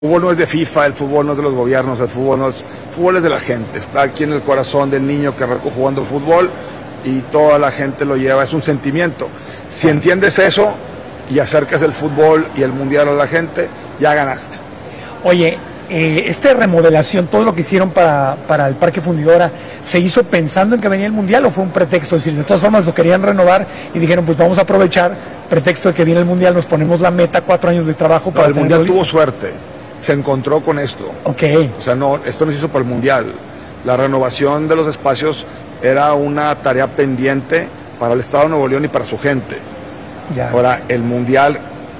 El fútbol no es de FIFA, el fútbol no es de los gobiernos, el fútbol es de la gente, está aquí en el corazón del niño que arrancó jugando fútbol y toda la gente lo lleva, es un sentimiento. Si entiendes eso y acercas el fútbol y el mundial a la gente, ya ganaste. Oye, esta remodelación, todo lo que hicieron para el Parque Fundidora, ¿se hizo pensando en que venía el mundial o fue un pretexto? Es decir, de todas formas lo querían renovar y dijeron, pues vamos a aprovechar, pretexto de que viene el mundial, nos ponemos la meta, 4 años de trabajo para el mundial tuvo suerte. Se encontró con esto. Okay. O sea, no, esto no se hizo para el mundial. La renovación de los espacios era una tarea pendiente para el Estado de Nuevo León y para su gente. Ya. Ahora, el mundial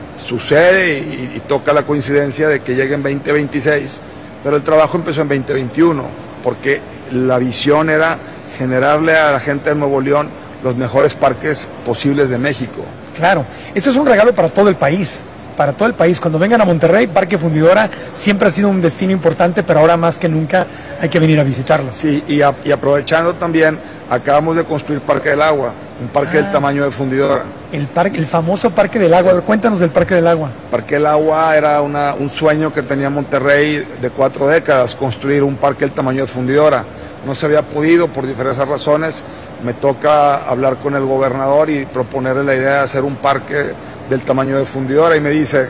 sucede y toca la coincidencia de que llegue en 2026, pero el trabajo empezó en 2021, porque la visión era generarle a la gente de Nuevo León los mejores parques posibles de México. Claro, esto es un regalo para todo el país. Para todo el país. Cuando vengan a Monterrey, Parque Fundidora siempre ha sido un destino importante, pero ahora más que nunca hay que venir a visitarlo. Sí, y aprovechando también, acabamos de construir Parque del Agua, un parque del tamaño de Fundidora. El famoso Parque del Agua. Cuéntanos del Parque del Agua. Parque del Agua era un sueño que tenía Monterrey de 4 décadas, construir un parque del tamaño de Fundidora. No se había podido por diferentes razones. Me toca hablar con el gobernador y proponerle la idea de hacer un parque del tamaño de Fundidora, y me dice,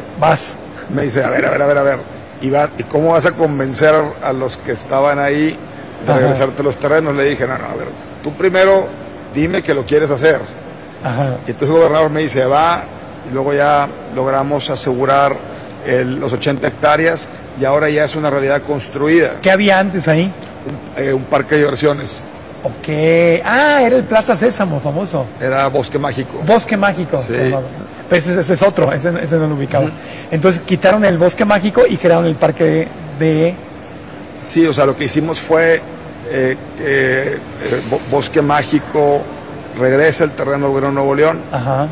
me dice, a ver, ¿y cómo vas a convencer a los que estaban ahí de regresarte los terrenos? Le dije, no, a ver, tú primero dime que lo quieres hacer. Ajá. Y entonces el gobernador me dice, va, y luego ya logramos asegurar los 80 hectáreas, y ahora ya es una realidad construida. ¿Qué había antes ahí? Un parque de diversiones. Ok. Era el Plaza Sésamo, famoso. Era Bosque Mágico. Bosque Mágico. Sí. Pues ese es otro, ese no lo ubicaba. Entonces quitaron el Bosque Mágico y crearon el parque de... Sí, o sea, lo que hicimos fue Bosque Mágico regresa el terreno del gobierno de Nuevo León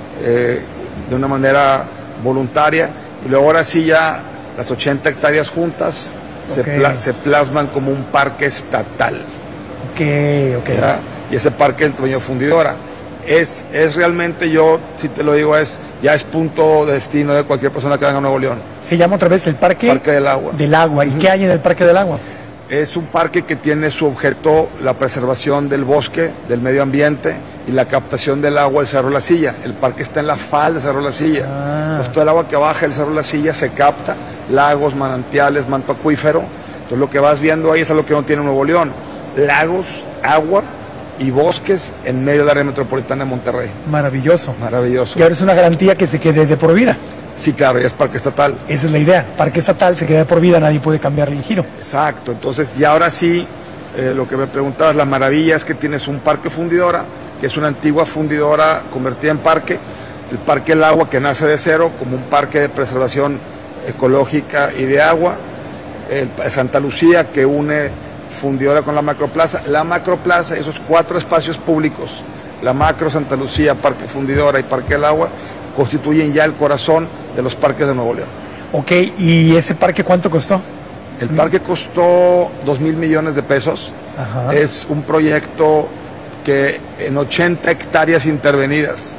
de una manera voluntaria, y luego ahora sí ya las 80 hectáreas juntas se plasman como un parque estatal. Ok. Y ese parque es el tamaño de Fundidora. Es realmente, yo si te lo digo, ya es punto de destino de cualquier persona que venga a Nuevo León. Se llama otra vez el Parque del Agua. Del Agua. ¿Y qué hay en el Parque del Agua? Es un parque que tiene su objeto la preservación del bosque, del medio ambiente y la captación del agua del Cerro La Silla. El parque está en la falda del Cerro La Silla. Entonces todo el agua que baja del Cerro La Silla se capta, lagos, manantiales, manto acuífero. Entonces lo que vas viendo ahí es lo que no tiene Nuevo León. Lagos, agua y bosques en medio del área metropolitana de Monterrey. Maravilloso. Maravilloso. Y ahora es una garantía que se quede de por vida. Sí, claro, ya es parque estatal. Esa es la idea. Parque estatal se queda de por vida, nadie puede cambiarle el giro. Exacto. Entonces, y ahora sí, lo que me preguntabas, la maravilla es que tienes un parque Fundidora, que es una antigua fundidora convertida en parque. El Parque del Agua, que nace de cero como un parque de preservación ecológica y de agua. El Santa Lucía, que une Fundidora con la Macroplaza. La Macroplaza, esos 4 espacios públicos, la Macro, Santa Lucía, Parque Fundidora y Parque del Agua, constituyen ya el corazón de los parques de Nuevo León. Ok, ¿y ese parque cuánto costó? El parque costó 2,000 millones de pesos. Es un proyecto que en 80 hectáreas intervenidas.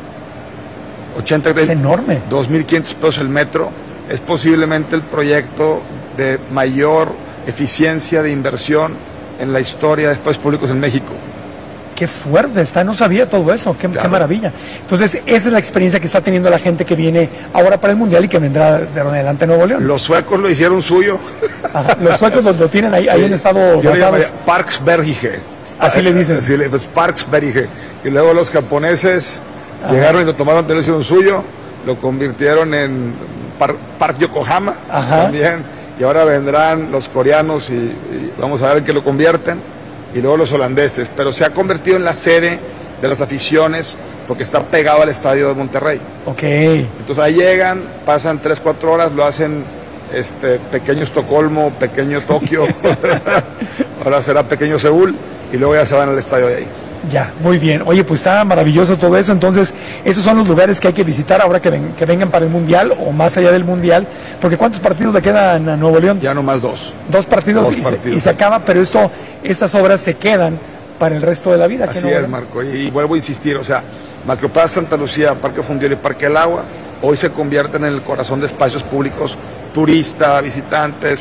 80 hectáreas. Es enorme. 2,500 pesos el metro. Es posiblemente el proyecto de mayor eficiencia de inversión en la historia de espacios públicos en México. Qué fuerte está, no sabía todo eso, qué maravilla. Entonces, esa es la experiencia que está teniendo la gente que viene ahora para el Mundial y que vendrá de ahora en adelante a Nuevo León. Los suecos lo hicieron suyo. Los suecos lo tienen ahí, ahí han estado basados. Parksbergige. Así le dicen. Así pues Parksbergige. Y luego los japoneses llegaron y lo tomaron, lo hicieron suyo, lo convirtieron en Park Yokohama también. Y ahora vendrán los coreanos y vamos a ver en qué lo convierten. Y luego los holandeses. Pero se ha convertido en la sede de las aficiones porque está pegado al estadio de Monterrey. Ok. Entonces ahí llegan, pasan 3-4 horas, lo hacen pequeño Estocolmo, pequeño Tokio. Ahora será pequeño Seúl y luego ya se van al estadio de ahí. Ya, muy bien. Oye, pues está maravilloso todo eso. Entonces, esos son los lugares que hay que visitar ahora que vengan para el Mundial o más allá del Mundial. Porque ¿cuántos partidos le quedan a Nuevo León? Ya nomás 2. 2 partidos, y se acaba, pero estas obras se quedan para el resto de la vida. Así es, Marco. Y vuelvo a insistir, o sea, Macroplaza, Santa Lucía, Parque Fundidora y Parque del Agua hoy se convierten en el corazón de espacios públicos, turistas, visitantes,